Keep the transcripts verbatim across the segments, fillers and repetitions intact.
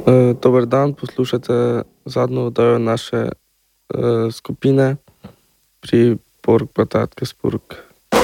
Е, Добър дан, послушате задно да е наша е, скупина при Бург Бад Hattgesburg.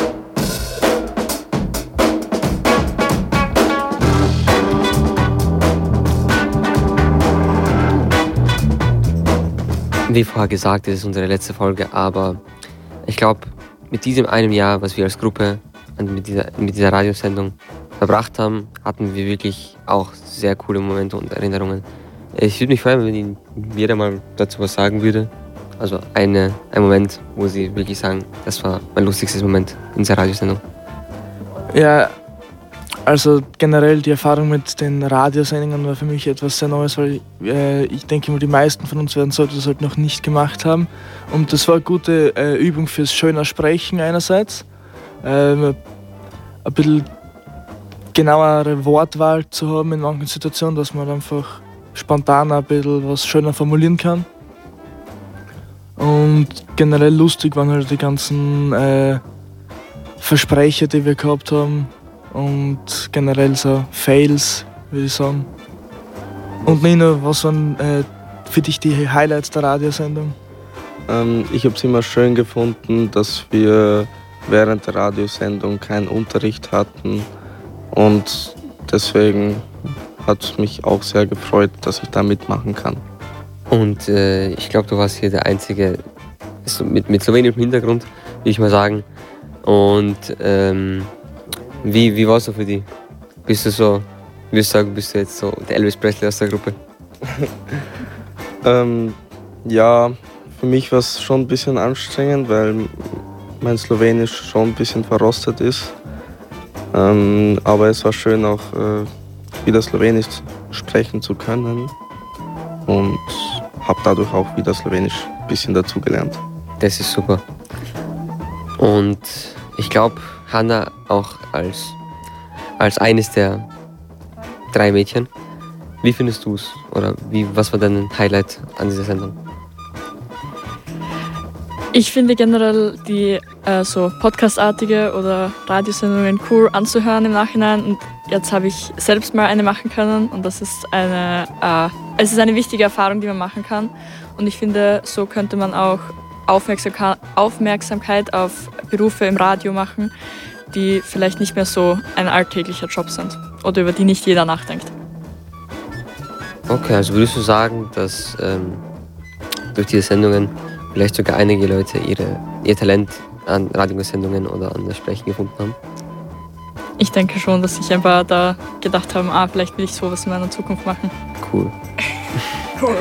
Wie vorher gesagt, das ist unsere letzte Folge, aber ich glaube, mit diesem einem Jahr, was wir als Gruppe mit dieser, mit dieser Radiosendung verbracht haben, hatten wir wirklich auch sehr coole Momente und Erinnerungen. Ich würde mich freuen, wenn Ihnen jeder mal dazu was sagen würde. Also eine, ein Moment, wo Sie wirklich sagen, das war mein lustigstes Moment in dieser Radiosendung. Ja, also generell die Erfahrung mit den Radiosendungen war für mich etwas sehr Neues, weil äh, ich denke mal, die meisten von uns werden so etwas halt noch nicht gemacht haben. Und das war eine gute äh, Übung fürs schöne Sprechen einerseits, ähm, ein bisschen genauere Wortwahl zu haben in manchen Situationen, dass man einfach spontan ein bisschen was schöner formulieren kann. Und generell lustig waren halt die ganzen äh, Versprecher, die wir gehabt haben. Und generell so Fails, würde ich sagen. Und Nino, was waren äh, für dich die Highlights der Radiosendung? Ähm, ich habe es immer schön gefunden, dass wir während der Radiosendung keinen Unterricht hatten. Und deswegen hat es mich auch sehr gefreut, dass ich da mitmachen kann. Und äh, ich glaube, du warst hier der Einzige mit, mit slowenischem Hintergrund, würde ich mal sagen. Und ähm, wie, wie war es so für dich? Bist du so, würdest du sagen, bist du jetzt so der Elvis Presley aus der Gruppe? ähm, ja, für mich war es schon ein bisschen anstrengend, weil mein Slowenisch schon ein bisschen verrostet ist. Ähm, aber es war schön, auch äh, wieder Slowenisch sprechen zu können. Und habe dadurch auch wieder Slowenisch ein bisschen dazugelernt. Das ist super. Und ich glaube, Hanna auch als, als eines der drei Mädchen. Wie findest du es? Oder wie, was war dein Highlight an dieser Sendung? Ich finde generell die äh, so Podcast-artige oder Radiosendungen cool anzuhören im Nachhinein. Und jetzt habe ich selbst mal eine machen können. Und das ist eine, äh, es ist eine wichtige Erfahrung, die man machen kann. Und ich finde, so könnte man auch Aufmerksamkeit, Aufmerksamkeit auf Berufe im Radio machen, die vielleicht nicht mehr so ein alltäglicher Job sind oder über die nicht jeder nachdenkt. Okay, also würdest du sagen, dass ähm, durch diese Sendungen vielleicht sogar einige Leute ihre, ihr Talent an Radiosendungen oder an das Sprechen gefunden haben? Ich denke schon, dass sich ein paar da gedacht haben, ah, vielleicht will ich sowas in meiner Zukunft machen. Cool. Cool.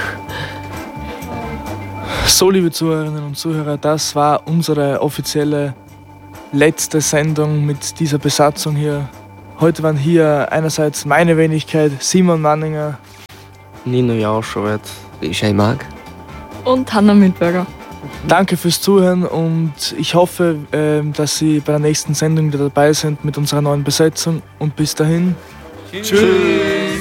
So, liebe Zuhörerinnen und Zuhörer, das war unsere offizielle letzte Sendung mit dieser Besatzung hier. Heute waren hier einerseits meine Wenigkeit, Simon Manninger, Nino Jauschowet, Ishai Mag und Hanna Mühlberger. Danke fürs Zuhören und ich hoffe, dass Sie bei der nächsten Sendung wieder dabei sind mit unserer neuen Besetzung. Und bis dahin, tschüss! Tschüss.